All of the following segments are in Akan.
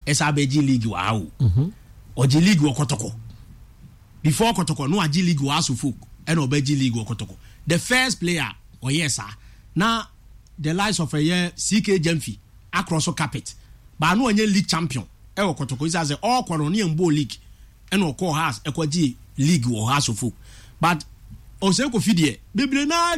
SRBG League wow. Oji League wa Kotoko. Before Kotoko, no Aji League wa Asufuk, and Obeji League wa Kotoko. The first player, oh yes, sir. Now, the likes of a year, CK Jemfi, across the carpet. But no any league champion. Ewo Kotoko is as a all Coronian Bowl League. And no call has a Kwaji League or Asufuk. But Oseko Fidie, Bible na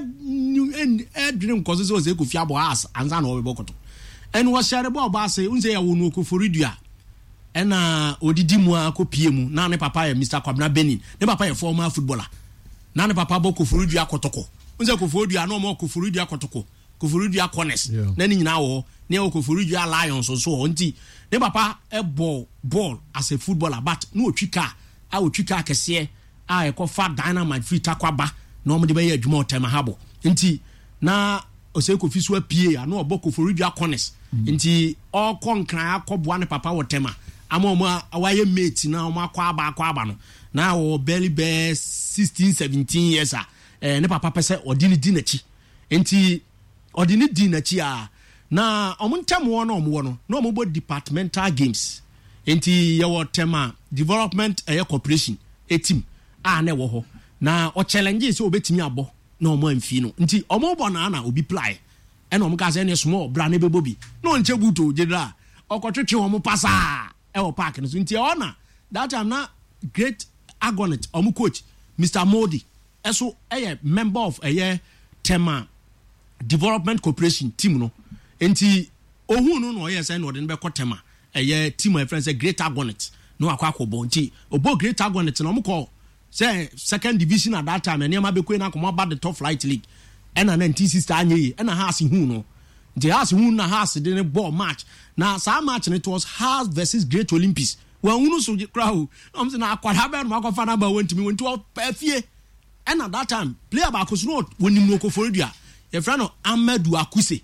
dream causes Oseko Fiabo ass and Zan over Bokoto. And was shared about Basse, Unze Awunuku for Ridia. And Odidimua Kopiemu, Nane Papa, Mr. Kwabna Benin, the Papa, a former footballer. Nane Papa Boko Furudia Kotoko. Unze Kufurudia no more Kufurudia Kotoko. Kufurudia Cornes. Then now, Neo Kufurudia Lions or so on tea. The Papa a ball as a footballer, but no chika. I would chika Kessie. I call fat dynamite free takwaba. Normally by a more time habo. Inti na Oseko Fiswa PA, no Boko Furudia Cornes. Inti all con cry, cob one papa or tema. Amoma away mates now, Kwaba. Now belly bear 16, 17 years. Ne papa say ordini dinachi. Inti ordini dinachi. Na omuntam one no more departmental games. Inti yawo tema development corporation a team. Ne wo ho. Na o challenges so obetimi abo na omo amfi no. Nti omo bo na obi ply. E na omo ka say ne small bra ne bebobi. No nche buto jedra. Okotwetwe omo pasa. E wo park no. Nti ona that time na great agonet omo coach Mr. Modi. So a member of a Tema Development Corporation team no. Enti ohun no yes and odin be ko Tema. A team my friends a great agonet. No akwako bo nti obo great agonet no mo call say second division at that time and near be na come about the top flight league and an NT sister anye and a house hu no the house hu na house the ball match now some match and it was Hearts versus Great Olympics when unu so crowd am say na akwada be no akwa na ba went me went to perfie and at that time player ba koso no wonim no koforidua your friend no Amadou Akuse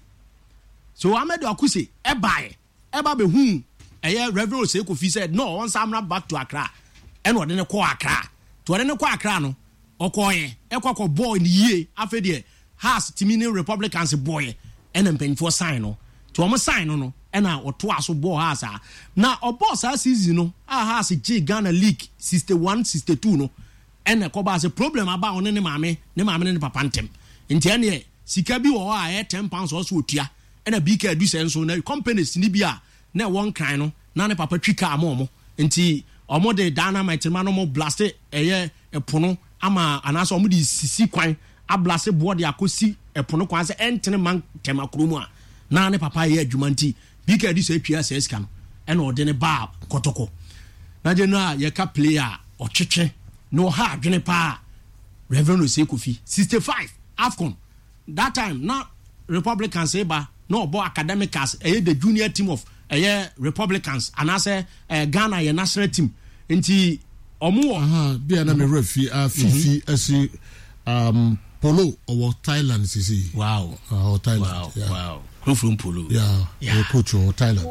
so Amadou Akuse e ba be hu Reverend Oseko Fi said no once I'm not back to Accra and what then call Accra to what then call Accra no okoye ekwa boy in the year after the has Timini Republicans boy and then paying for sign no to almost sign no and now or twice boy has now or boss has season no has a J Ghana League 61 62 no and a coba has a problem about on any mammy and papa pantem in 10 years sikabi or I £10 also tia and a big do sense so now companies nibia na one kind no na ne papa twika amomo nti omo de dynamite man no blast eye epono ama anaso omo di sisi kwan a blast board akosi epono kwan se entene man tema kromu a na ne papa ye adwuma nti bika di se twia se ska no e na ode ne ba kotoko na je no a ye ka player o twetwe no ha adwene pa Reverend Oseko Fi 65 AFCON that time na Republicans eba no obo academicals the junior team of Republicans and I say Ghana your national team nti omo be na me refi fifi asi polo or Thailand sisi wow Thailand wow from polo yeah coach or Thailand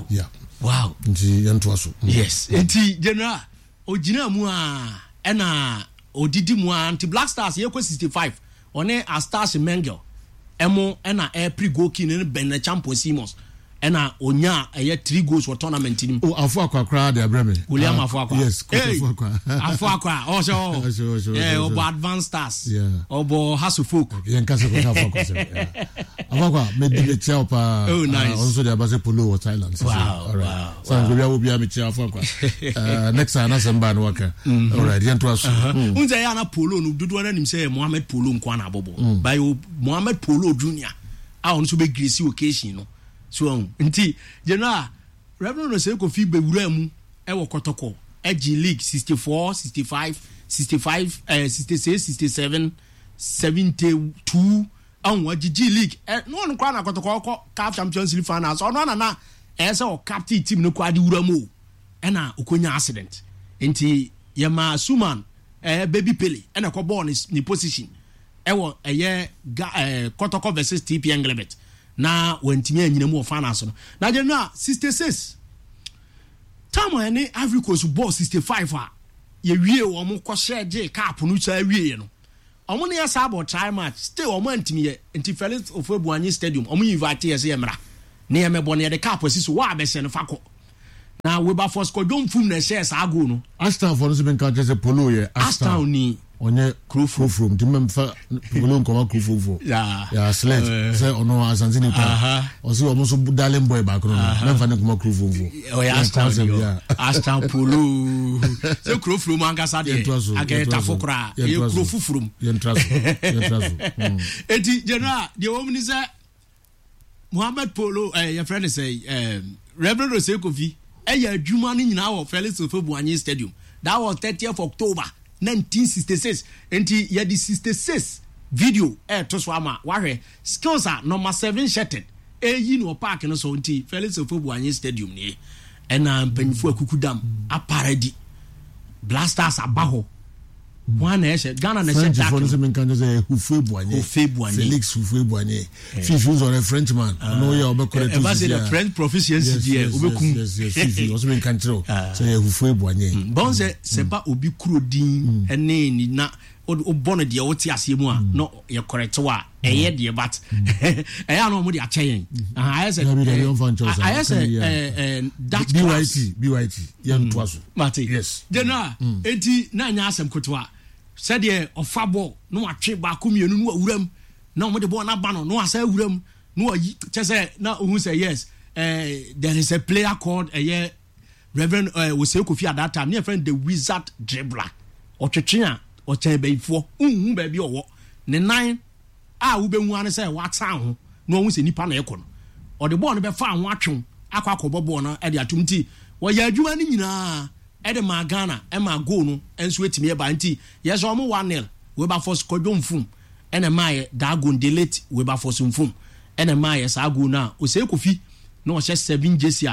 wow nti yanto aso yes nti general ogina mu a na odidi mu anti Black Stars ye ko 65 one a Stars Mengel emo na pre goal king ne Ben Champion Simons ena onya 3 goals for tournament nim Afo Akwa de abreme William Afo Akwa yes Afo Akwa also obo Advanced Stars obo Hasufuk yenkase ko Afo Akwa Afo Akwa me di chel pa also the base polo or Thailand wow so we will be am chel Afo Akwa next time na samba no waka all right yen to us unza ya na polo no dudu na nim say Mohamed Polo nkwa na abobo by Mohamed Polo Junior a on so be grace occasion no so nti general Reverend Oseko Fi be wura mu e wo Kotoko G League 64 65 66 67 72 anwa G League no no kwa na Kotoko CAF Champions League finals ono na say o captain team no kwa di wura mu e na okonya accident nti yema Suman baby Pele e na ko ball ni position e wo Kotoko versus TP Englebert na wantimi anyina mu finance no na je no 66 time any Ivory Coast ball 65 a ye wie wo mo ko share cap no cha wie no omo ne yasa about try match still omo antimi ye nti Felix Ofuebuanyi stadium omo invite ye se yemra ne ye mebo ne de cap asiso wa be se no fako na Wilberforce Kodwom fum na share sa go no Ashton for no menka just polo ye Ashton ni onye Krofo from the memfa polo nkoma Krofo ya select say ono Asante ni pa osi omo so darling boy back no memfa ne nkoma Krofo o ya Ashton polo so Krofo mo angasa de aga tafokra ye Krofo from ye traso eti general de omni say Mohammed Polo your friend say Reverend Osekofi adwuma no nyina wɔ Felix Ofobuanye Stadium. That was 30th of October 1966. Enti ye di 66 video to so ama wahwe skills are number 7 shattered. Yi no park no so enti Felix Ofobuanye Stadium ni. Ɛna mpanyifo akukudam aparadi. Blasters abaho. One eshe Ghana na French for the men can say Ofobuanye Felix Ofobuanye Fifi was a Frenchman no ya obekore to say the French proficiency there obekum yes Fifi was men can tell say Ofobuanye bon c'est pas obi krodin ene ni na obone de wote ase mu a no ye correct wa eye de but eya no mo de achen I say that BYT yan twaso Mate yes general enti na nya asem kotwa said ye ofabo no atwe ba ko mienu no awuram na mo de bo na ba no asa awuram no yi say na who say yes there is a player called Reverend Osekofi at that time near friend the wizard dribbler otwetwe o chen beifo ba bi owo ne nan a wo behu ane say wata ho no hu se nipa na ekọ no o de ball no be fa ho atwe akwa akọbọ no e de atumti wo ya adwuma ni nyina e de ma Ghana e ma go no enso etimi e ba nti yes o mo 1-0 Wilberforce Kodwom fum ene maye da go delete Wilberforce fum ene maye sa go na Osekofi no she 7 jersey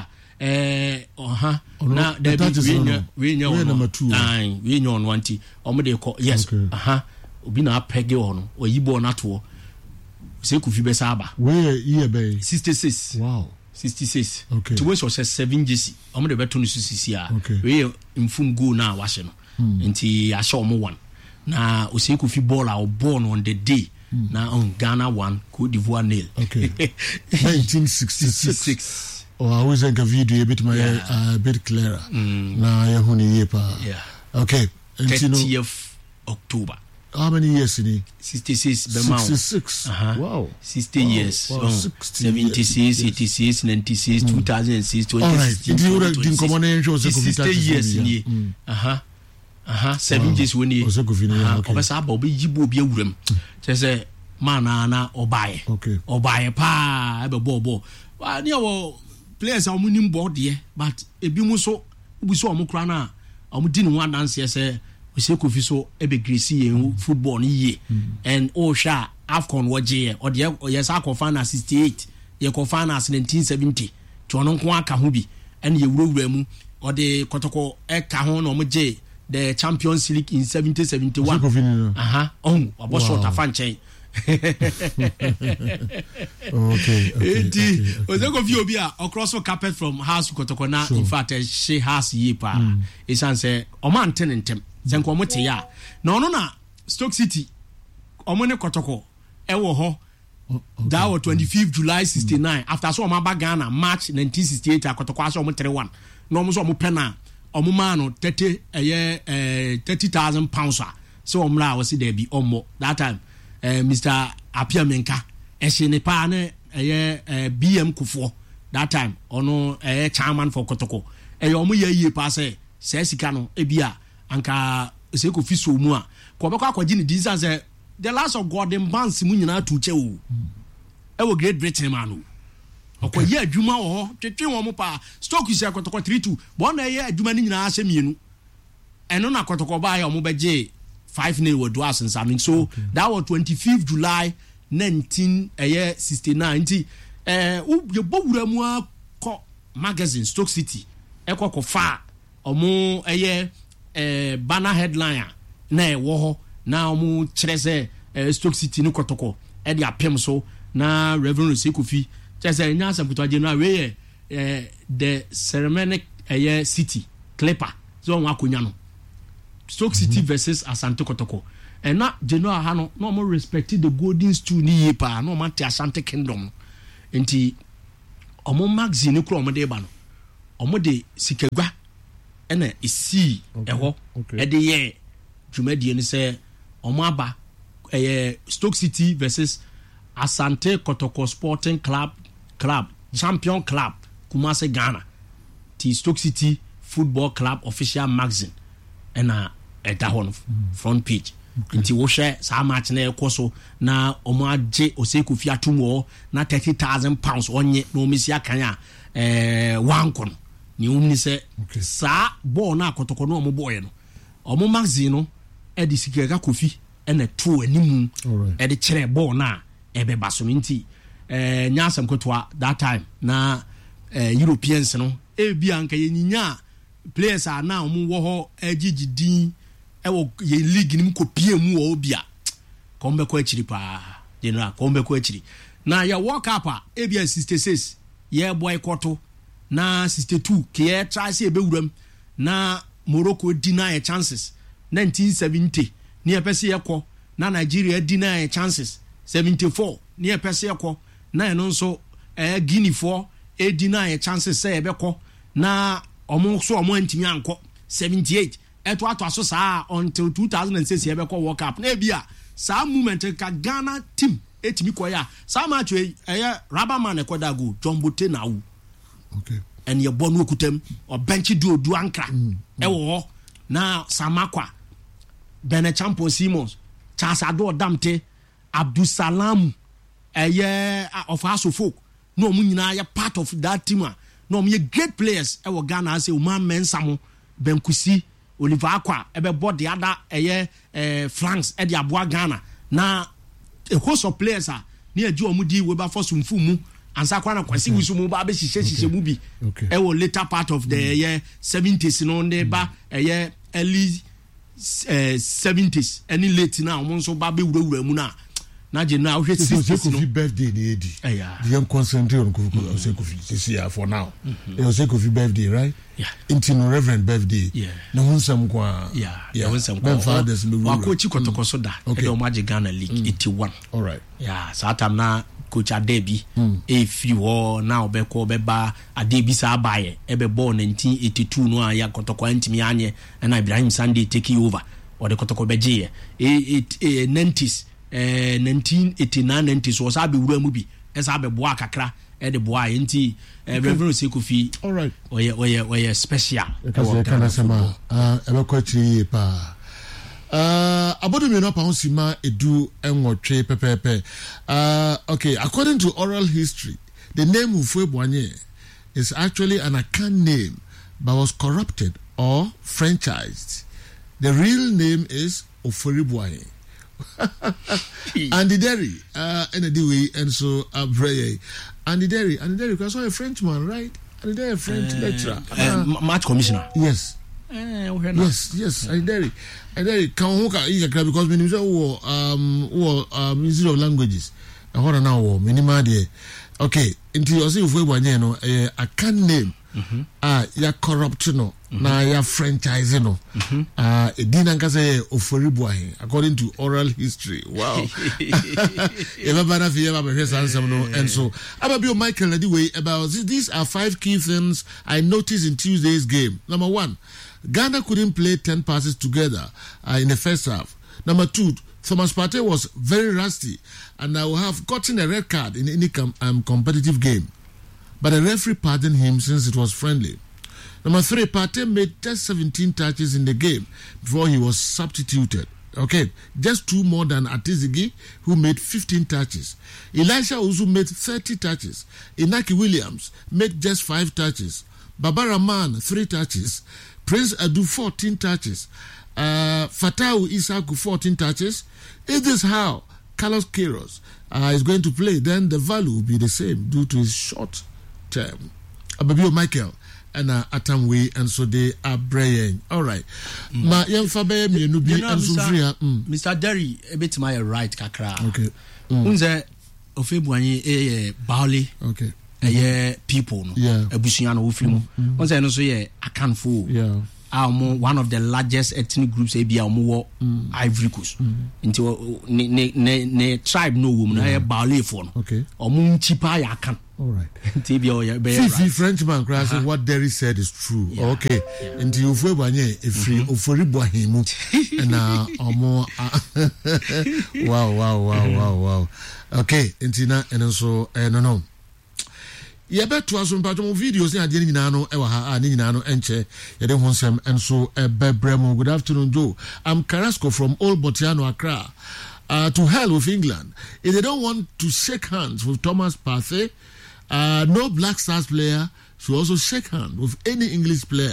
na there we nya number 2 we nya on 1 omo de call yes obi na apege ono oyibo na to Osekofi be saba we year be 66 wow 66 okay to we so 7 jersey omo de beto no susisi a we mfum go na wahye no nti ahye omo 1 na Osekofi ball a born on the day na on Ghana 1 Cote d'Ivoire 0 okay 1966 Oh, I always think a video a bit bit clearer. Na ya huni yepa. Yeah. Okay. 30th October. How many years in it? 66. 66. Wow. 60 years. Wow. 76, 86, 96, 2006, 2016. All right. Did you didn't come on and show 60 years in it. 7 years when he. Okay. Obasa ba obi yibo obi awuram. Say mana na obaye. Okay. Obaye pa e be bobo. Wa ne wo players are winning board there, but ebi mu so obi so omo kra na omo di ne one dance say Osekofi so ebe grace football ye and sha AFCON waje or the yes akofana 68 ye kofana 1970 to ono nko aka ho bi and ye wurawura mu or the kotoko e ka ho no omo je the Champions League in 70-71 abo short afanchen okay. Osekofi obi a across carpet from house kotoko na in fact she has ye pa isan say o man tentem zenko mo te ya na ono na Stoke City omo ne kotoko e wo ho that was 25th July 69 after so omo ba Ghana March 1968 akotoko aso omo 3-1 no omo so omo pena omo ma no 30,000 pounds so omo la was there be omo that time Mr. Apia Menka ne pa ne BM Kufo that time ono chairman for Kotoko omo ye pa say sika no ebia anka Osekofi so mu a ko be kwa kwaji ni dinsan say the last of Gordon Barnes mu nyina to che o wo Great Britain man o okoye adwuma wo ho twetwe wo mo pa Stoke is Kotoko 3-2 bo na ye adwuma ni nyina ahye mienu eno na Kotoko ba ya omo beje 5-0 with Dwas and something. So that was 25th July 1969. You both ko magazine Stoke City. Eko ko fa omo banner headline na wo na omo kyerese Stoke City no Kotoko e de apem so na Reverend Osekofi kyerese nya asem kuto agye na we the ceremonic city clipper so won akonya no Stoke City versus Asante Kotoko. And na Genoa ha no more respected the golden stool ni ye pa no man te Asante Kingdom. Enti omo magazine kro omo de ba no. omo de sikagwa ena esi eho e de ye dwumadie ni se omo aba Stoke City versus Asante Kotoko Sporting Club Champion Club Kumasi Ghana ti Stoke City Football Club official magazine ena etahon front page nti wo hwe sa match na ekoso na omo age Osei Kofi Atum na £30,000 onye na omisi akanya wankono ni umni se sa ball na Kotoko no omo boy no omo magazine no edi sikega Kofi ena to animu edi kire ball na ebe baso nti nyasam kotwa that time na Europeans no ebi anka yenyinya players are now wo ho agigidin ewo ye league nim kopie mu wo bia kombe ko akiri pa general kombe ko akiri na ya world cup ebi 66 ye boycott na 62 ke try say ebewuram na Morocco deny chances 1970 ni epese yekọ na Nigeria deny chances 74 ni epese yekọ na eno nso Guinea for deny chances say ebekọ na omo so omo antimi ankọ 78 eto aso saa until 2006 ebekọ World Cup na bia saa moment ka Ghana team etimi koya saa match Rabaman ekoda go Jombote na wu okay and ye bonu okutem o bench du ankra ewo na Samakwa Bene Champion Simons Charles Ado Damte Abdul Salam of Asofok no mu nyina ya part of that team no me great players e wo Ghana say Umar Mensamo Benkusi Oliver Akwa ebe board the other flanks e di aboa Ghana na a host of players ni aju omudi we ba for sumfu mu ansa kwa na kwasi wisu mu ba be hihye mu bi e wo later part of the 70s no ne ba early 70s any late now omo so ba be wura mu na general we 60s no birthday ni edi the young concentrate on Osei Kofi this year for now Osei Kofi birthday right into no reverend birthday na wonsam kwa wonsam kwa fathers wa coach Kotoko so da e do Magic Ghana League 81 all right so atam na coach Adebi free war now obeko beba Adebi sa abaye ebe ball 1982 no ya Kotoko antimi anye na Ibrahim Sunday take over or the Kotoko beje 90s 1989 90s was abi wura mu bi esa be boa kakra e de boa enti Reverend Osei Kofi all right we special kana sama ebe ko chiri pa abodo me no pa hosima edu enwotwe pepepe okay according to oral history the name Ufuebuanye is actually an Akan name but was corrupted or franchised. The real name is Oforibuanye. Andy Derry, and so Andy Derry, because I'm a Frenchman, right? Andy Derry, French lecturer, match commissioner. Yes. Yes. Andy Derry. Can hook because when you Ministry of Languages, hold now, minima de. Okay, until you see if we want a can name. Ya corrupt no na ya franchise no edina nkase Oforibuanye according to oral history. Wow. Everybody feel about no and so Ababio Michael anyway about these are 5 key things I noticed in Tuesday's game. Number 1, Ghana couldn't play 10 passes together in the first half. Number 2, Thomas Partey was very rusty and I would have gotten a red card in any competitive game. But the referee pardoned him since it was friendly. Number 3, Partey made just 17 touches in the game before he was substituted. Okay, just 2 more than Atizigi, who made 15 touches. Elisha Uzu made 30 touches. Inaki Williams made just 5 touches. Baba Rahman, 3 touches. Prince Adu, 14 touches. Fatawu Isaku, 14 touches. If this is how Carlos Queiroz is going to play, then the value will be the same due to his short term. Ababio Michael and Atamwe and so they are braying. All right. Ma yemfabe me no bi ansufria. Mr. Derry a bit my right kakra. Okay. Unze Ofebuanye Baole. Okay. People no. Yeah. Ebusuya no ofiri mu. Unze no so ye Akanfo. Yeah. One of the largest ethnic groups ebia omo Ivory Coast. Into ne tribe no woman na Baole for no. Okay. Omo chipa ya Akan. All right. Fifi Frenchman cries what Derry said is true. Yeah. Okay. And you feel banye if bohimu and more wow. Okay, Intina and also no. Yebe to us on patron videos in Adini Nano, Ewa Nano, Enche, Yede Honsem, and so Bebremo. Good afternoon, Joe. I'm Carrasco from Old Botiano, Accra. To hell with England. If they don't want to shake hands with Thomas Partey, no Black Stars player should also shake hands with any English player.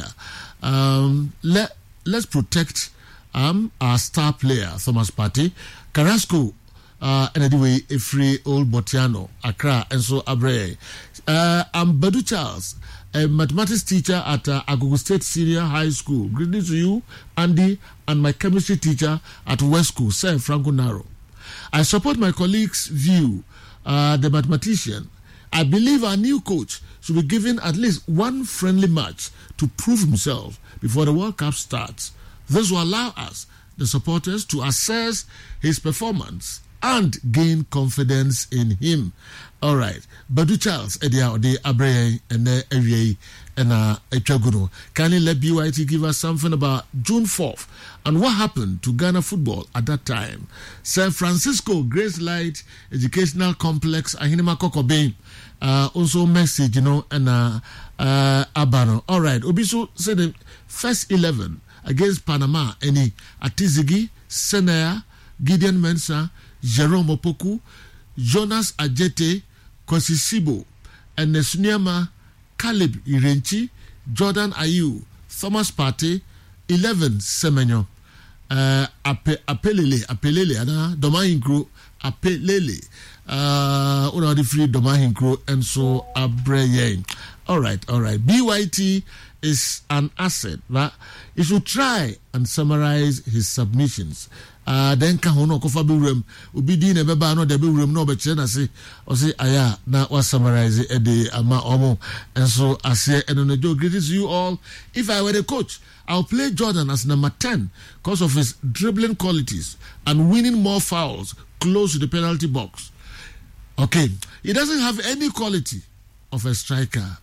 Let's protect our star player, Thomas Partey. Carrasco, and anyway, a free Old Botiano, Accra, and so Abre. I'm Badu Charles, a mathematics teacher at Agogo State Senior High School. Greetings to you, Andy, and my chemistry teacher at West School, Sir Franco Naro. I support my colleague's view, the mathematician. I believe our new coach should be given at least one friendly match to prove himself before the World Cup starts. This will allow us, the supporters, to assess his performance and gain confidence in him. All right. Badu Charles, Edia Ode Abreye and Erie and Echaguno. Kindly let BYT give us something about June 4th and what happened to Ghana football at that time. San Francisco Grace Light Educational Complex, Ahinema Kokobe. Also message, and Abano. All right. Obiso said the first 11 against Panama, any Atizigi, Senea, Gideon Mensah, Jerome Opoku, Jonas Ajete, Kosisibo, and Nesuniama, Caleb Irenchi, Jordan Ayew, Thomas Partey, 11 Semenyo, Apelele, Domahinkro, Apelele, the free Domahinkro, and so Abreye. All right. BYT is an asset, right? You should try and summarize his submissions. Then Kahono Kofabi Ubidi Nebeba no Debi room no but say or say aya na was summarize it the ama omo. And so I say and on the joke greetings you all. If I were the coach, I'll play Jordan as number 10 because of his dribbling qualities and winning more fouls close to the penalty box. Okay. He doesn't have any quality of a striker.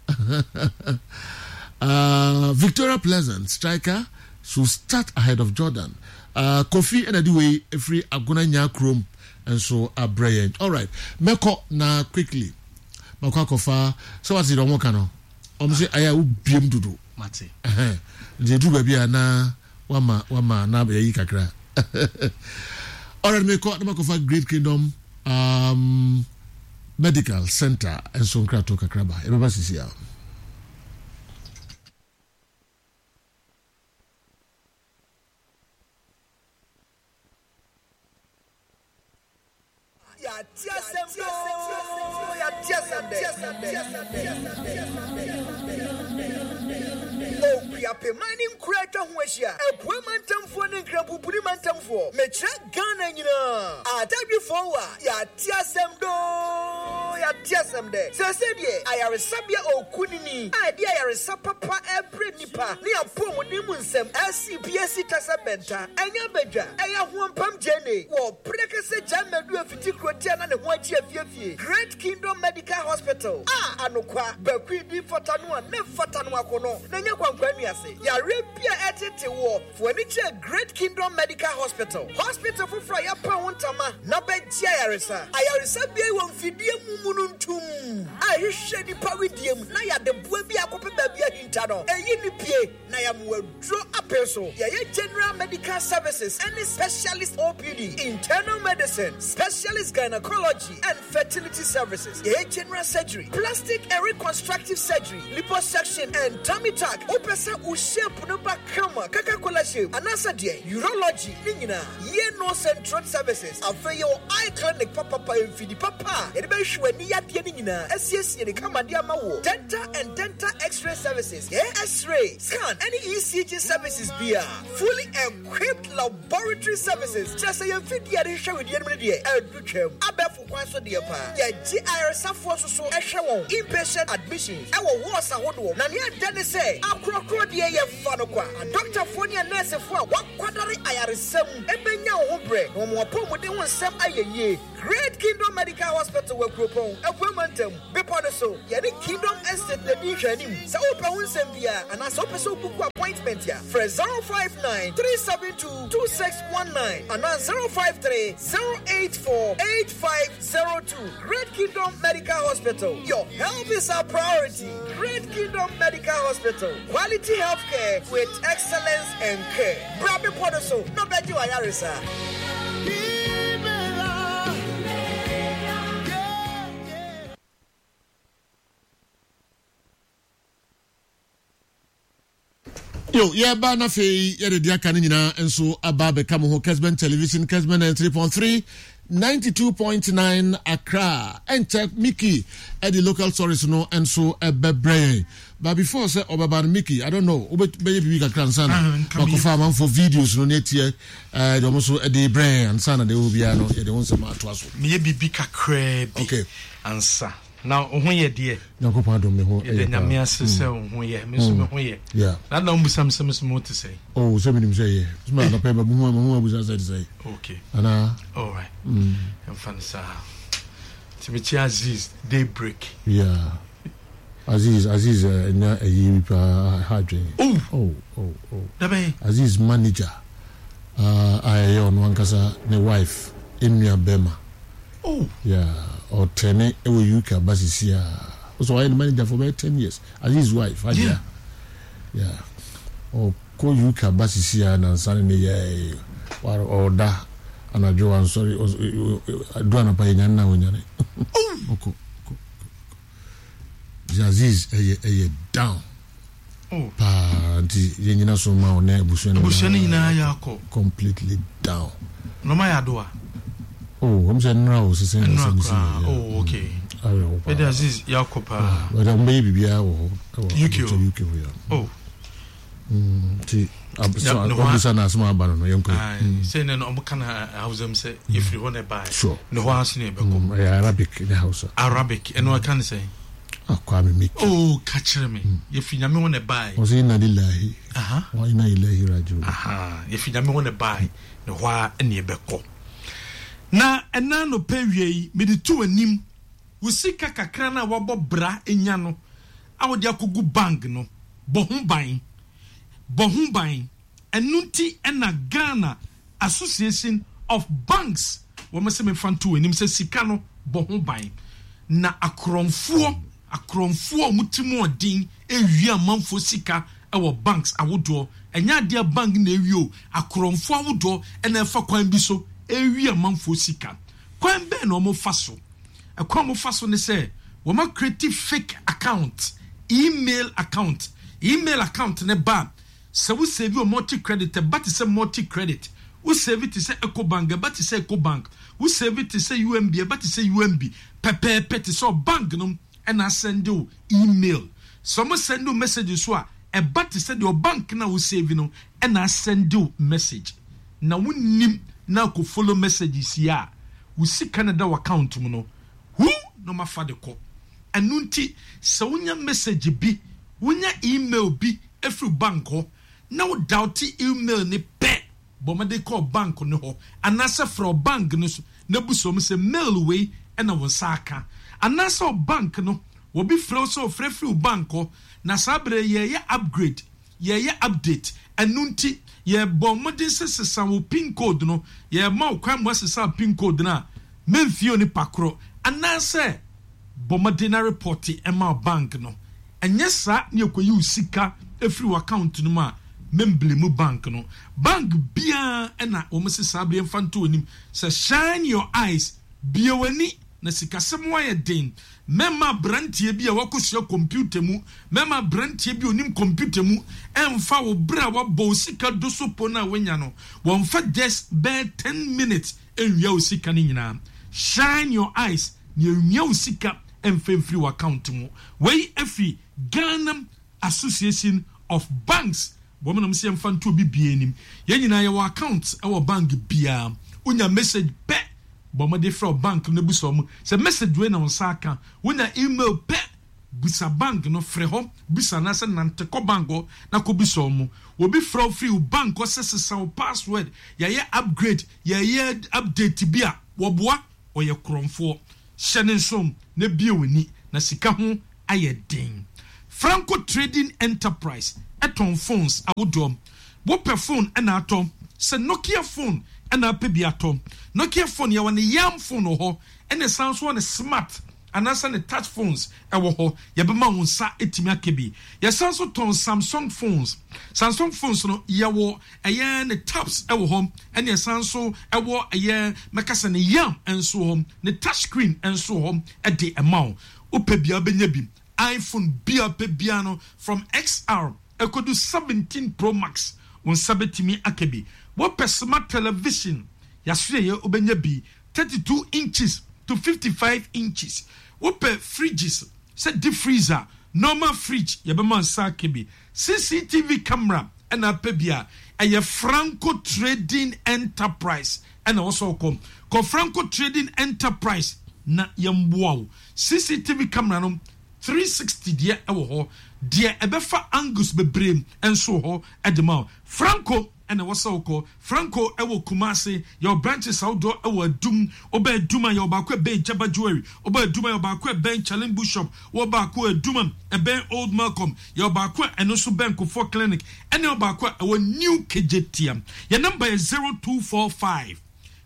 Victoria Pleasant, striker, should start ahead of Jordan. Kofi and anyway, free Aguna Nyakrum and so Abreye. All right, Meko na quickly. Mako Kofa. So what's it on Mokano? Say aya ubiem dudu. Mate. Je du baby na wama na be yi kakra. All right, Meko na Kofa Great Kingdom Medical Center and so Krato Kakraba. Everybody see ya. Mining creator Huasia, a woman for the Grapupuri Mantam for Metra Ghana, forward, So said ye, I are a Sabia o Kunini, I dear a Sapapa every nipa, near Pomonimusem, SCPSC Tasabenta, and Yabeja, I have one pump Jenny, or Precase Jamadu of Fitiquotian and Wachi. Great Kingdom Medical Hospital. Anokwa, Bequidi Fotanua, Nefatanua Kono, Nanyakwankwaniase, Yarepia Etete War, for nature Great Kingdom Medical Hospital. Hospital for Frya Pawantama, Nabe Jarisa. I are Sabia won Fidium Mununtum. I shed the Pawidium, Naya the Buebia Copabia Intano, a Unipie, Nayam will draw a person. Yaya General Medical Services, any specialist OPD, internal medicine, specialist gynecology, and fertility services. Yaya General Surgery, plastic and reconstructive surgery, liposuction, and tummy tuck. Opesa Ushe Punuba Kama, Kakakola Shape, Anasadie, urology, Nina, Ye Nose and Throat Services, Afeyo Eye Clinic, Papa, Fidi Papa, Edibeshua Nia Pianina, SCS, Yamadiamawo, Dental and Dental X-ray Services, X-ray, scan, any ECG services be fully equipped laboratory services. Just say you fit the addition with the enemy Abefu Kwanso dear pa. Ya GIRSA force so eshewon inpatient admissions. Ewo was a hodo. Na near Dennis say akrokro de ye fano kwa. Dr. Fonia nurse for what quadri ayarisem ebenya hobre. No mo pomo de won sem ayeye. Great Kingdom Medical Hospital we propon. Equipmentum bepon so. Ya the Kingdom Estate the division. Sa open won sem bia and as open so book appointment ya. For 059 372 2619 and 053 084 8502. Great Kingdom Medical Hospital. Your health is our priority. Great Kingdom Medical Hospital. Quality healthcare with excellence and care. Brabe Podoso. No better you Ayarisa. Yo, yeah, Bana Fay, Yedia Canina, and so Ababe Kamuho, Kesben Television, Kesben 3.3, 92.9 Accra, and check Mickey at the local source, no, and so a bebre. But before say Obaban Mickey, I don't know, baby, we got Kransana, Farm for videos, no net here, also a day brain and son, they will be, I know, they won't say my twas. Maybe bigger crab, okay, answer. Now, when you're dear, no, pardon me, yeah, I don't some more to say. Oh, somebody say, it's not a paper, who was as I say. Okay, and all right, and fancy Timothy Aziz, daybreak. Yeah, Aziz, a year hydrate. Oh, Aziz manager. I own one casa, my wife, in Mia Bema. Oh, yeah. Or 10 UK Basisia. So I manager for about 10 years. As his wife, yeah. Or call UK Basisia and Sunday, or da, and I do. I'm sorry, I don't know by now when you're okay. Aziz, a down. Oh, Yenina Soma on Bushen, completely down. No, my adore. Oh, I'm saying now, oh, okay. But Aziz Yakopa, but I'm maybe UK. Oh, saying no can house them say if you want to buy. Sure. No house neighbor. Arabic in the house. Arabic, and what can I say? Oh, catch me. If you want to buy, was in Adilahi. Why not Ilahi Raju? If you want to buy, no why any beko. Na ena no pewie me de to anim wo sika kakra na wabo bra enya no awode akogu bank no bohu ban enunti ena Ghana Association of Banks wo me se me fanto anim se sika no bohu ban na akromfuo mutimu odin ewi amanfo sika ewo banks awodo enya de bank na ewi o akromfuo awodo ena efa kwan bi so ewi amanfo sika kwan be na omo faso ekwa mo faso ne say wo ma create fake account email account ne ba se wo save your multi credit but say multi credit wo save it say Ecobank but say Ecobank wo save it say UMB but say UMB pepe so bank no and send you email so mo send you message so a but say your bank na wo save no and send you message na wo nim na ko follow messages ya we see Canada account mu no who no ma fa de ko enunti se wonya message bi wonya email bi every bank ho na wo doubt email ni pe bo ma de call bank no ho anasa from bank no so na buso mu se mail we na wo saka anasa bank no wo bi flow so free bank ho na sabre ye upgrade ye update enunti ye bomodin sesa wo pin code no ye ma kwan mo sesa pin code na memfio ni pakro anase bomodin report e ma bank no enye sa ne ekoyi usika efri account no ma memble mu bank no bank bia na wo sesa abre mfanto onim se shine your eyes bia wani na sikasem wa ye den mema brantie bi a wakosua computer mu mema brantie bi onim computer mu emfa wo bra wa bo sika do sopo na wanya no wonfa just bare 10 minutes enwia usika ni nyina shine your eyes ni enwia usika emfemfiri account mu wey efi Ghana Association of Banks bomenam se mfa nto bi bienim ye nyina ye wa account e wo bank bia unya message pe bomade from bank no buso mu se message we na won aka unya email pe busa bank no frɛ hɔ busa na se nante ko banko na ko buso mu obi from free bank ko se sa password ye upgrade ye update bia wo boa oye kromfo hyɛne nsom na biewani na sika ho ayedin Franco Trading Enterprise eton phones awodom wo per phone na atom se Nokia phone na pebi atom Nokia phone ya wane yam phone ho ene sound so ne smart anasa ne touch phones ewo ho ye be ma wonsa etimi akebi ye sound so ton Samsung phones no ye wo eye ne tabs ewo ho ene ye sound so ewo eye mekasa ne yam enso ho ne touch screen enso ho e de amount opebia benya bi iPhone bia pebiano from XR ekodu 17 Pro Max on sabetimi akebi what smart television yasue ye obenya bi 32 inches to 55 inches what fridges set deep freezer normal fridge yebema sa akebi CCTV camera and pebia eye Franco Trading Enterprise and also come Franco Trading Enterprise na yamboa CCTV camera no 360 dia ewo ho dia ebefa angus bebrem enso ho edema Franco and also call Franco ewo Kumasi your branches outdoor ewo adum oba aduma your bakwe ben Jaba Jewelry oba aduma your bakwe ben Challenge Bishop wo bakwe aduma e ben Old Malcolm your bakwe enoso ben Kofo Clinic and your bakwe ewo new KJTM your number is 0245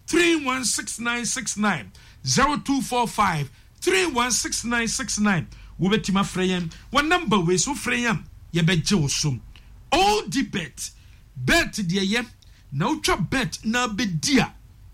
316969 0245 316969 Wobetima Freyan, one number we so Freyam, Yabeje Osum. All the bet dear ye, no trap bet na be dear.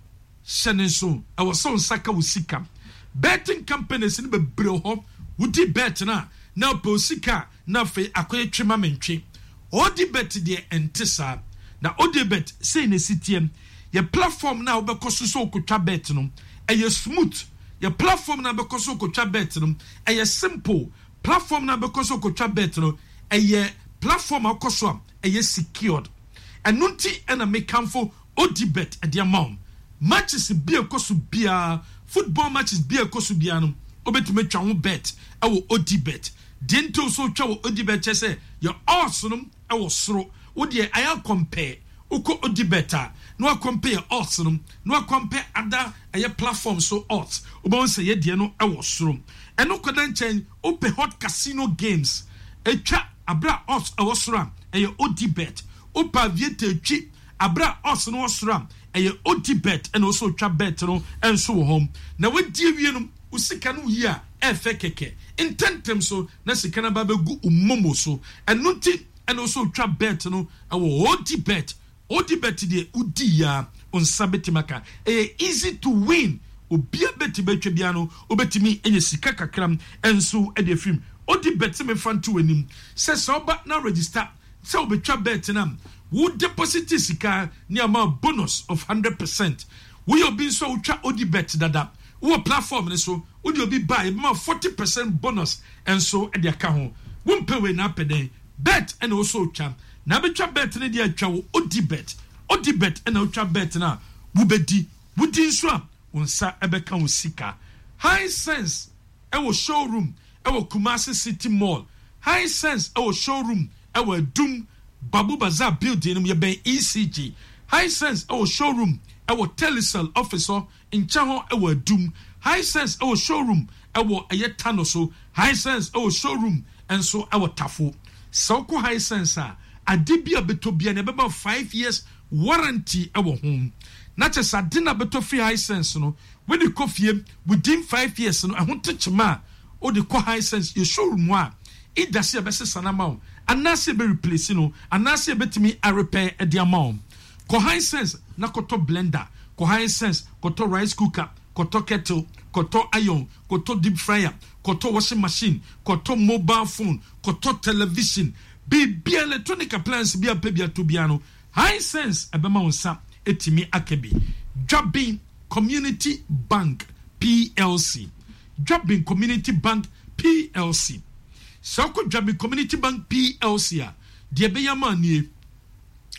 Shannon, our son Saka Usika. Betting companies in the Broho, would the bet na, now Posika, now fe acquire trimamentre. All the bet dear Entessa. Now, all the bet, say in the city, your platform now because so could trap bet no, and you're smooth. Your platform na because so could bet no, and your simple platform na because so could bet no, and your platform akoso and your secured. And nunti and a make for odibet at the amount. Matches be a cosu bia, football matches be a cosu biano, obet to make your bet, I will odibet. Dento so chow odibet say your awesome, I will throw. Would ye I compare? Uko odibeta. No compare awesome, no compare other a platform so odds. Ubon say ye dear no I was room. And no couldn't change open hot casino games. A chat abra odds I was ram a your odibet. Opa viete cheap abra odds no was ram a your odibet and also trap bet no and so home. Now what dear you usikanu ya efekeke. Intentem so na sikana babe gu umomo so and nunti and also trap bet no I will odibet. Odibet de udia on sabetimaka. Easy to win. Obia beti betwebiano obetimi enye sika kakram enso e de film. Odibet me fan to enim. Se so ba na register. Se obetwa bet nam. Wo deposit sika ni ama bonus of 100%. We obi so utwa odibet dada. Wo platform ne so odi obi buy ma 40% bonus enso e de aka ho. Wo mpewe na peden. Bet and also cham. Na betwa bet ne dia twa wo odibet and ultra bet na wubedi wudi nso unsa ebeka usika high sense ewo showroom ewo Kumasi City Mall high sense ewo showroom ewo Dum Babu Bazaar building mu yeben ECG high sense ewo showroom ewo Telecel officer in Chaho ewo Dum high sense ewo showroom ewo Ayetano so high sense ewo showroom and so ewo Tafo Soko high sense adibia betobia ne beba 5 years warranty ewo home na chesa dina beto free high sense no when you coffee within 5 years no ehon techema o de ko high sense you showroom a it does be sanama anase be replace no anase betimi a repair e de amount ko high sense na koto blender ko high sense koto rice cooker koto kettle koto iron koto deep fryer koto washing machine koto mobile phone koto television be electronic appliance be a pebia to biano high sense ebema onsa etimi akebi Jobbing Community Bank PLC Jobbing Community Bank PLC Soko Jobbing Community Bank PLC a de be yama nie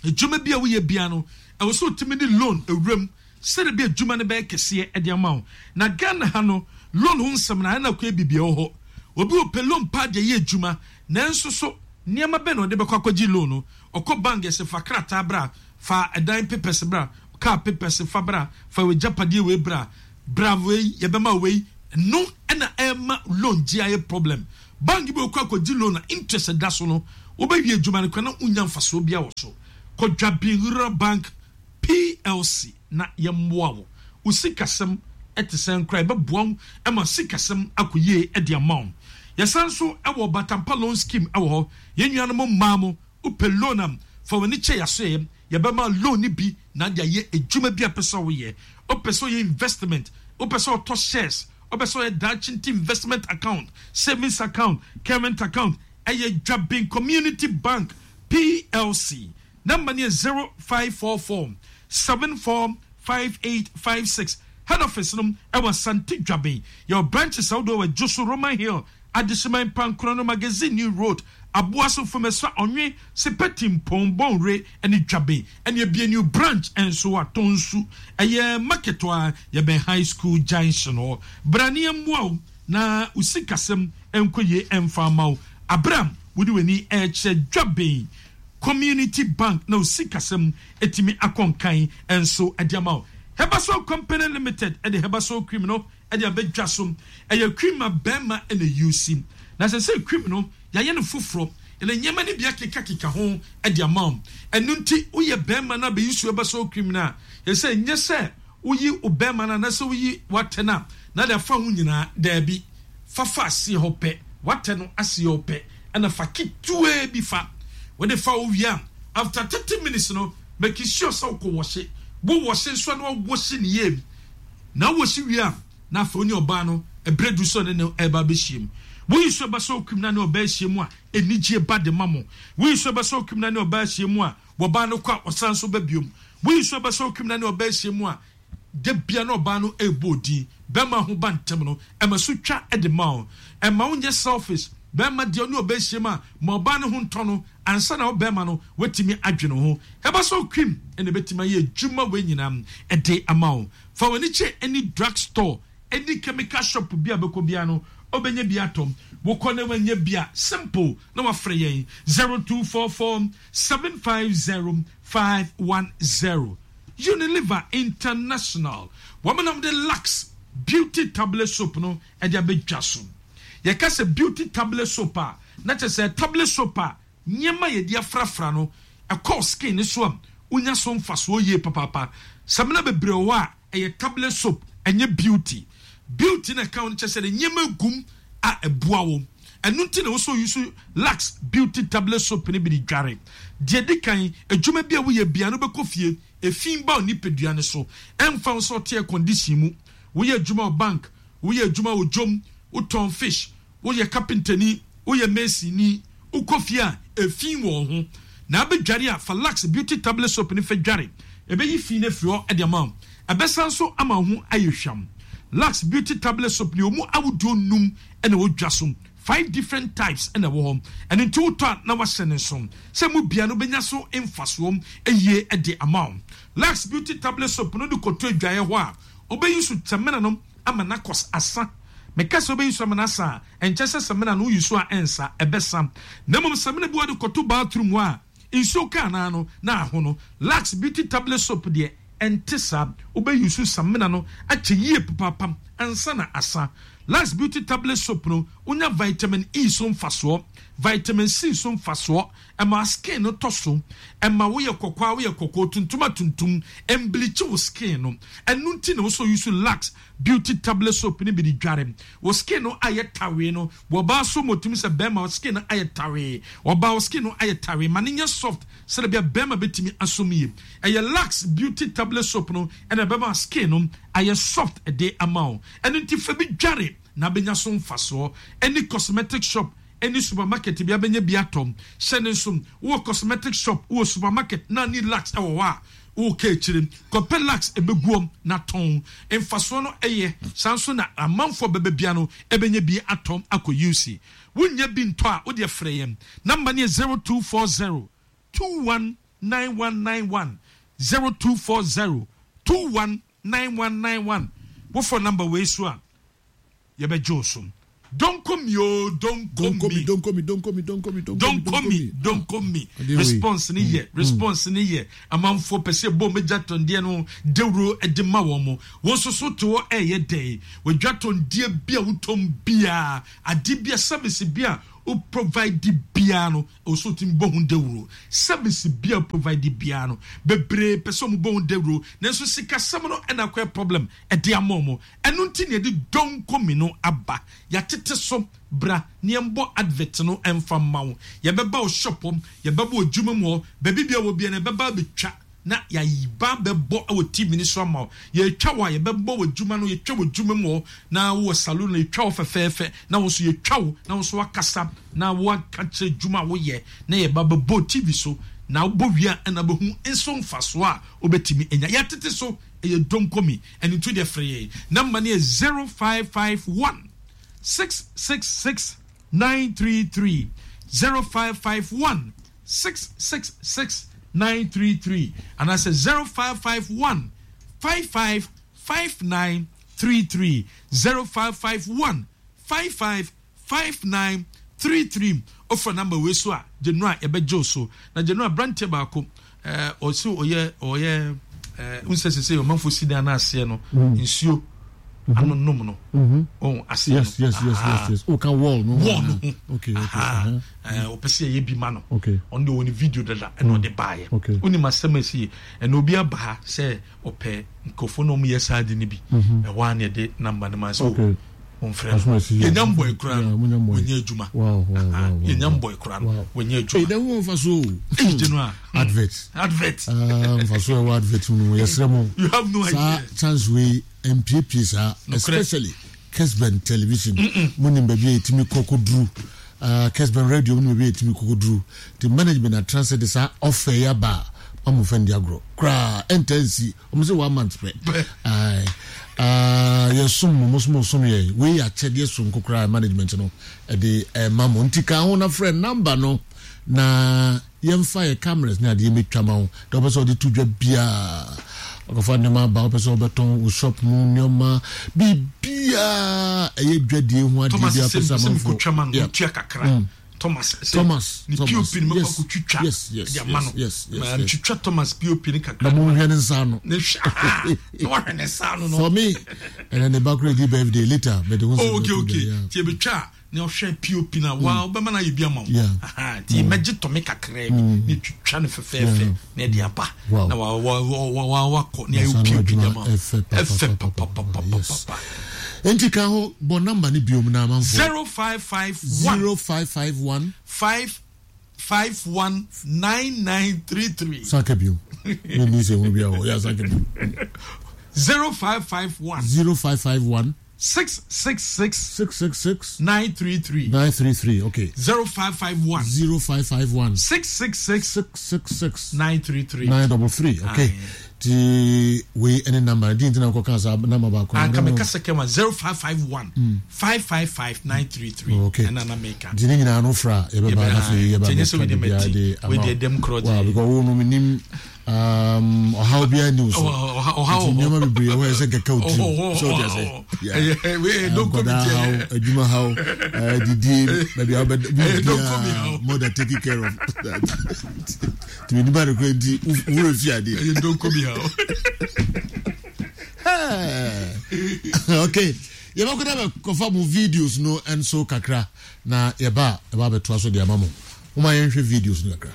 adwuma bi a woyɛ bia no ɛwɔ so timi ni loan ewuram sɛde bi adwuma no bɛyɛ kɛseɛ ɛde ama wo na Ghana ha no loan ho nsɛm na ɛna kɔ bibia wɔ hɔ obi o pɛ loan pa de yɛ adwuma nanso so nneɛma bɛ na ɔde bɛkɔ akɔgye loan no ɔkɔ bank ɛsɛ fa krataa bra fa ɛdan papers bra car papers fa bra fa we japade we bra we yɛbɛma we no ɛna ɛma loan gye ayɛ problem bank bi okɔ akɔgye loan na interest da so no wobɛwie adwuma no kwana unya mfaso bia wɔ so kɔdwa Rural Bank PLC na yɛmmoa wo usikasɛm ɛte sɛ nkra ɛbɛboa wo ɛma sikasɛm akɔyie ɛde ama wo yɛsan so ɛwɔ Batampa loan scheme ɛwɔ hɔ yɛnnuanom mmaa mo wopɛ loan am fa w'ani kyɛ yɛasoɛ yɛbɛma loan ni bi na de ayɛ adwuma bi apɛ sɛ woyɛ wopɛ sɛ ɔyɛ investment wopɛ sɛ ɔtɔ shares wopɛ sɛ ɔyɛ Dachinti investment account savings account current account ɛyɛ Dwabin Community Bank PLC number is 0544 745856 head office num ɛwɔ Santi Dwabin your branches out there wɔ Joso Roman Hill Adishman Pankrono Magazine New Road Abuaso Fumesa Onye Sepetim Pombonre and Dwabin and you be a new branch and so atonsu ɛyɛ marketwa yɛbɛn high school junction or braniam wow na usikasem enkoye emfamau Abraham wudi weni eche Dwabin Community Bank na usikasem etimi akonkan enso adiamau Hebaso Company Limited ede Hebaso Criminal ede abedwasum eye criminal bema ene UC na se criminal ya ye no foforo ene nyema ne bia keka ho ede amam enu nti uye bema na be yusu Hebaso Criminal ye se nye se uyi obema na se uyi watena na da fa hu nyina da bi fafa ase ho pe wateno ase ho pe ana fa kitue bi fa when they fall wia after 30 minutes no make sure so ko washe bo washe so na washe ne yem na washe wia na fa oni oba no ebredu so ne eba be hiem wo yiso ba so kumna ne oba hiem a enigye ba de mamo wo yiso ba so kumna ne oba hiem a wo ba no kwa osan so ba biom wo yiso ba so kumna ne oba hiem a de bia no oba no ebodi be ma ho bantem no emasutwa e de ma e ma wonye selfish bema de oni obehima ma oba ne ho ntono ansa na obema no wetimi adwene ho heba so kwim ene betima ye dwuma we nyinam e de amao fa woni che any drug store any chemical shop bia beko bia no obenya bia tom wo kone wanya bia simple na wafre yen 0244 750 510 Unilever International woman of the Lux beauty tablet soap no e de abedwaso ye ka se beauty tablet soap na che se tablet soap nyema ye dia frafra no e call skin so am unya so mfaso ye papa samna bebre wa e tablet soap enye beauty na ka che se nyema gum a ebua wo enu nti na wo so use Lux beauty tablet soap ne bi di dware de dikan adwuma bia wo ye bia no bekofie efin ba oni pedua ne so emfa so te condition mu wo ye adwuma bank wo ye adwuma ojom uton fish wo ye carpenter ni wo ye mason ni ukofia efin wo ho na abedware a for Lux beauty tablet soap ni fa dware ebe yi fi na fio e de ma abesan so ama ho ayehwam Lux beauty tablet soap ni omu awudo num ene wo dwasum 5 different types ene wo hom and in total na wa sene so se mu bia no benya so emfasom eye e de ama Lux beauty tablet soap no de koto adwaye ho a obeyi su temena no ama na kos asa mekase obeyi su ama na asa enchese semena no yusu a ensa ebesam na mom semena bi wade koto bathroom ho a inso ka na no na ho no Lux beauty tablet soap de entisa obeyi su semena no ache yie papapam ansa na asa Lux beauty tablet soap no unya vitamin E so mfaso vitamin C so mfaso ema skin no toso ema wo ye kokwa tuntum embleach wo skin no enu nti na wo so use Lux beauty tablet soap ni bi di dware wo skin no ayetawe no wo ba so motumi se bema wo skin no ayetawe wo ba wo skin no ayetawe maninya soft se bia bema betimi asomiye eye Lux beauty tablet soap no ena bema skin no aye soft e de amount enu nti fa bi dware na benya so mfaso any cosmetic shop any supermarket bia benya bia tom shene so wo cosmetic shop wo supermarket na ni Lux e wo wa wo ka chire kope Lux ebeguom na ton mfaso no eye sanso na amanfo bebe bia no ebenya bi atom akọ UC wonya bi nto a wo de freyem number ne 0240 21 2191 0240 219191. What for number we so? Yebe Josum. Don't come yo, don't come me. Response ni ye. A man for pese bo me jaton dia no deuro edema womo. Won so to ye day. We jaton dia bia utom bia. Adibia service bia o provide the piano also timbo hundeuro service bia provide the piano bebre person mo bon deuro nenso sika samno na kwa problem e dia momo enu nti ne de don komi no aba ya tete so bra niembo advert no emfa mawo ye beba o shop ye beba o djuma mo bebi bia wo bia ne beba betwa na ya yiba bebo o team ministry ma ye twa wa ye bebo wo djuma no ye twa wo djuma mo na wo salon na ye twa wo fefefe na wo so ye twa wo na wo so akasa na wo kache djuma wo ye na ye bebo TV so na wo wia na be hu enso mfaso a obetimi enya ya tete so ye don komi and into the free number ne 0551 666 933 0551 666 933 and I say 0551 555933 0551 555933 offer number we so a January ebejo so na January brante ba ko osi oye unsese o manfo sida na ase no nsuo ano nom no oh ase yes o kan wall no okay o pese ye bi ma no okay on the video dada and on the buy oni masema si and obi aba say ope nkofo no mu yesade ni bi e wan ye de number na so on friend ye nyambo ekura wenye adwuma wow ye nyambo ekura wenye adwuma e da won fa so advert fa so advert no yesremo you have no idea chance we MPPs are especially Kesben television munim baby etimi kokodru Kesben radio munim baby etimi kokodru the management are transferred this offer ya ba amufendi agro kra intensi omse 1 month pre yesum musum ye we ya chede sum kokra management no e de mamo ntika ho na friend number no na yemfa ye cameras na de metwa ma ho do be so de tudwa bia okofa nema ba person beton o shop mu nyoma bibia eye dwadie ho ade bia person ma ko twama no tua kakra Thomas ni POP ni mako kutwa ya mano ma kutwa Thomas POP ni kakra na mo hwene nsa no no hwene nsa no for me and then the background birthday later but the okay ti betwa ni o hwe POP na wa obema na yebia ma ti meje to me kakra ni twitwa no fefefe na dia ba na wa ko ni ayu POP na ma Entika ho bon number ni biom na manfo 0551 5519933 saka biom ni se ho bia ho ya saka biom 0551 666 933 okay 0551 666 933 okay we any number didn't know kokansa number ba ko aka me kasa kema 0551 555 933 okay and na make dini nyina no fra e be ba na fe ye ba we dey dem crowd because we no minim how be news how nyama bibi we say keka uti so just say yeah we don't come here aduma how didi maybe how mother taking care of that to anybody go di we fear dey you don't come here okay ye ba ko da confirm videos no and so kakra na ye ba beto aso de amamo o ma yen hwe videos no kakra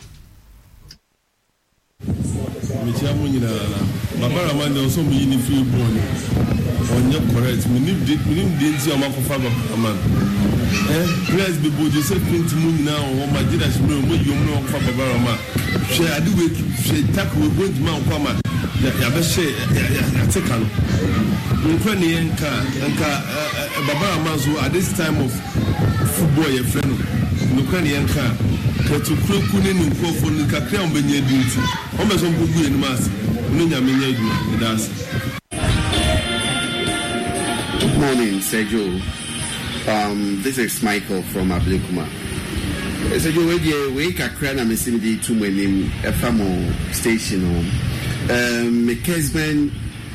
Michia Munina, Baba Ramanda also be in the free born. On your correct, we need the Amakofa man. Please be bold, you said Prince Munina or my dear, you know, Papa Rama. She I do it, she tack with good man, Pama. Yabeshe, Yatekan. Ukrainian car, and Baba Ramazo at this time of football, your friend. Ukrainian car. To Krokuni no for the Kakra on Benya duty. Almost on Bugu and Mass. Good morning, Sergio. This is Michael from Ablekuma. So you wake kakra na mesim di to manim efamo station me Kesben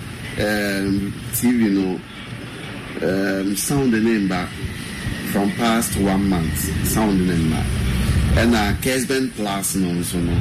TV no sound the name back from past 1 month sound the name back and Kesben Plus no so no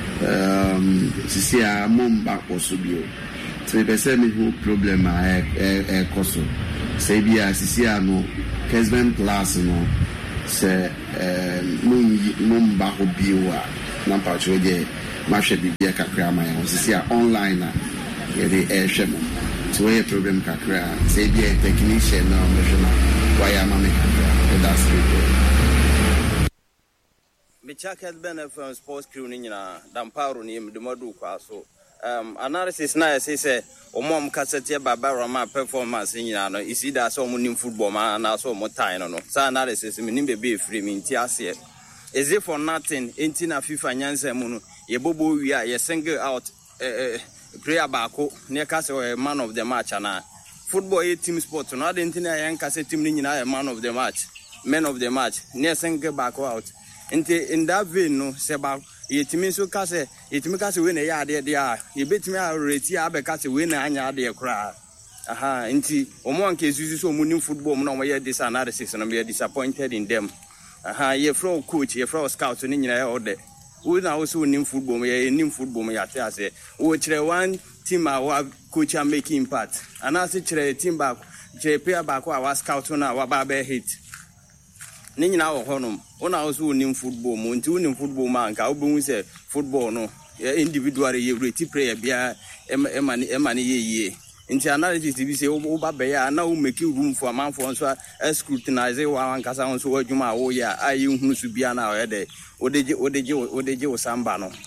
sisi a mom back also bio so be say me who problem koso say bia sisi a no Kesben Plus no se mum ba bio a na pa chwe ma hwe bibia kakra ma ya sisi a online na ye dey hwe so we problem kakra say be a technician na machine why am I kakra that's good me chaket ben from sports crew ni nyina damparo ni mdumodu kwa so analysis na say omom kasete baba rama performance nyina no isi da so mo nim football ma na so mo time no sa analysis me nim be free me nti ase is it for nothing enti na FIFA nyansa mu no ye bobo wi a ye single out player baako ne ka say man of the match na football a team sport no ade na yan ka say team ni nyina man of the match men of the match ne single baako out enti in that vein no say ba yetimi so ka say yetimi ka say we na ya ade a ye betimi a rate ya be ka say we na anya ade kra aha enti omo anke susu so munim football mo na mo ye this analysis no be disappointed in them aha ye from coach ye from scout ni nyina ya ode we na also nim football ye nim football me ya tell say we kire one team our coach are making impact and as kire team back kire player back our scout na wa ba be hit ni nyina wo honom una also nim football mo nti nim football man ka obu say football no individual ye rate player bia emani ye nti analysis bi say wo ba be ya na wo make room for man for so scrutinize wa ankasa so adwuma wo ya ayi hunu su bia na o de odeje wo samba no.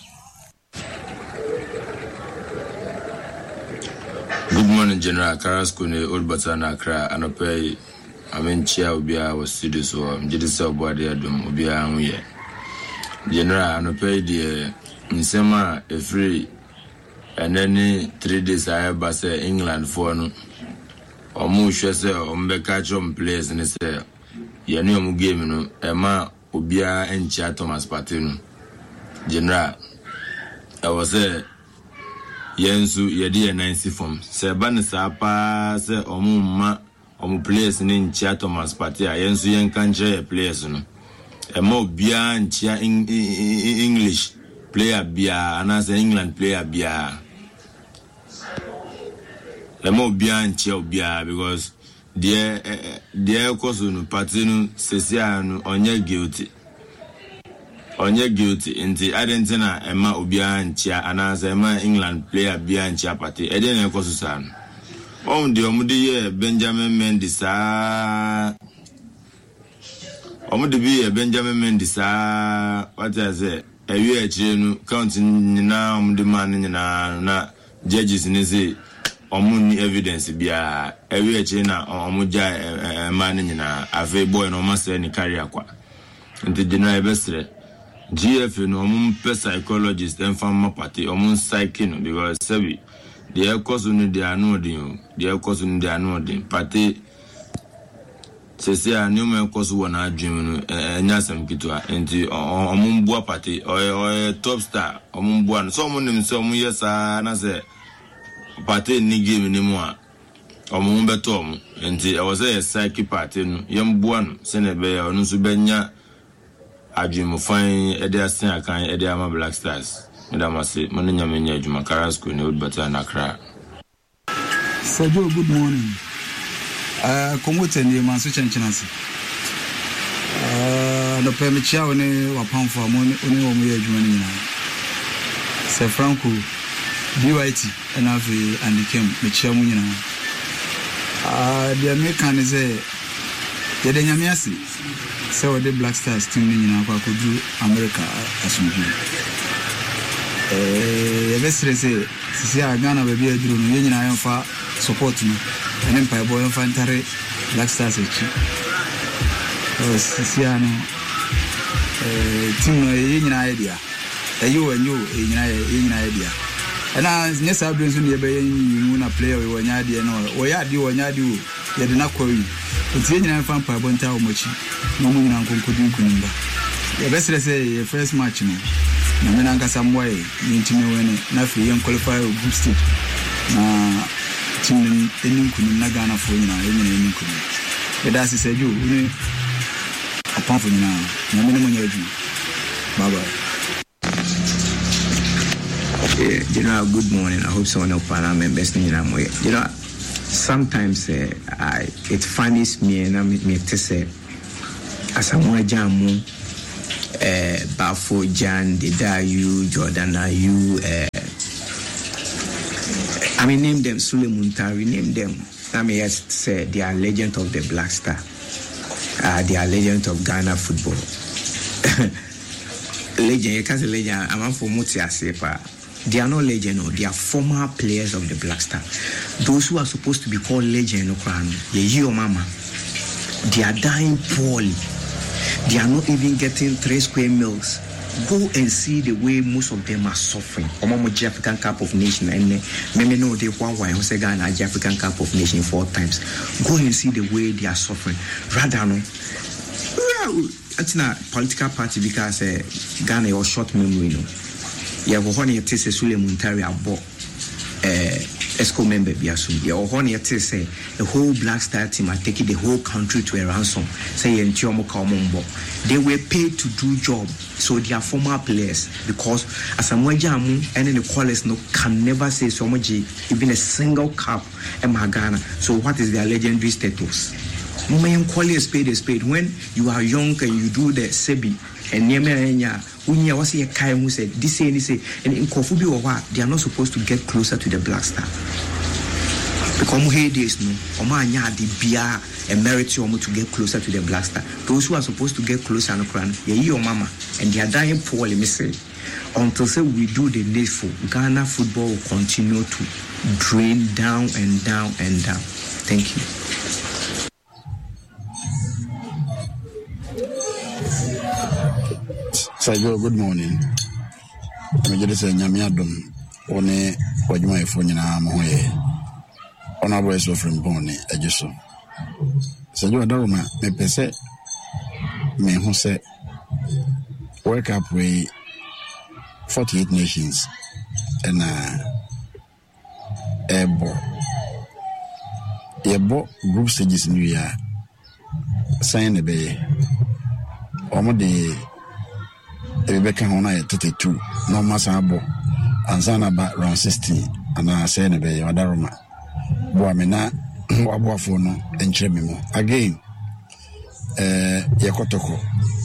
Good morning, General Carrasco ne Old Batana Accra anope amenchia obia was studio so mjidisa obwade adum obia anwe General anope die nsema free and then 3 days I ba say England for no omu hwe say ombeka chom players ne say ye ne omu game no ema obia enchia Thomas Partey no General I was say yensu yedi 90 form se ban sa pa se omu players ni nchia Thomas Partey yensu yenka nche players no ema obia nchia English player bia anase England player bia ema obia nchia obia because there cause no Partey no sesia no onye guilty inti Argentina ema obia nchia anase ema England player bia nchia Partey ede na cause san on de omudi ye Benjamin Mendy what I say ewi echi no count nyina omudi man nyina na judges ni say omuni evidence bia ewi echi na omuja man nyina ave boy no mase ni career kwa nti general ebesre GF no omum psychologist and farmer party omun psyche no because sabi the cause no dey anodin party sese a new man cause one adwem no enya sam kitwa enti omum bua party o top star omum bua no so omum nim so omum yesa na se party ni game ni mu a omum beto omum enti e was a psyche party no yem bua no se ne be onu so benya adwem fine e dey asen akan e dey ama Black Stars Madamase, Mananya Menya Juma Carrasco ne Old Batana Accra. Sajo, good morning. Komote ni manso chanchanasi. No permitia one wapam for one omu ye Juma ni. Se Franco BYT and afi and came mechia mu nyina. The American is ye de nyamiasi. Se o de Black Stars team ni nyina kwa kodu America asumju. Yebesre se sisi agana baby aduru no yenyina yemfa support no ene mpa boy yemfa ntare Black Stars echi sisi ano team no yenyina idea ayo yenyina idea ana nyesa abrenso ne yebe yenyu na player we wanya de no oyade wo yede na kwari enti yenyina yemfa mpa boy nta omochi no mu nyina nkonkodi nkunimba the best say first match no na me nanka samway me team win na free and qualify group stage na team enim kunu na Ghana for nyina enim kunu but that's say you ni apart from nyina na me no nya adu bye bye. General, good morning. I hope someone else members sometimes it funnies me and I me to say as I'm jamu Bafo Jan Didayu Jordan Ayu I mean name them Sule Muntari, name them. I mean say they are legend of the Black Star. They are legend of Ghana football. Legend, you can't say legend. I'm for Mutia Sepa. They are not legend, or they are former players of the Black Star. Those who are supposed to be called legend, mama, they are dying poorly. They are not even getting 3 square meals. Go and see the way most of them are suffering. Omomoji African Cup of Nations, and maybe no, they why Ghana African Cup of Nations 4 times. Go and see the way they are suffering. Rather, no, it's not political party because Ghana was short memory, no. Yeah, when you say Sule Muntari abo ESCO member biasu. Yeah, when you say the whole Black Star team are taking the whole country to a ransom. Say they were paid to do job, so they are former players because as a Mwajamu and the callers no can never say so much even a single cup in Ghana. So what is their legendary status? When call a spade when you are young and you do the sebi and Unya was a Kai who said this say and in Kofubi or what they are not supposed to get closer to the Black Star. Because days no Omanya the Bia and merit you to get closer to the Black Star. Those who are supposed to get closer no cran, your mama, and they are dying poorly, me say. Until say we do the needful, Ghana football will continue to drain down and down and down. Thank you. Sajo, good morning. I'm just saying, Yamiadum, one what you might phone in our way. On our way, so from Bonnie, I just saw. Sajo Daruma, me pese, me who said, work up way 48 nations and Ebo group stages in New Year. Sign the bay. Omode. Rebecca Hona 32, no Masabo, and Zanaba round 16, and I say in a bay, Madaroma, Boamina, Wabuafono, and Chemimo. Again, Yakotoko.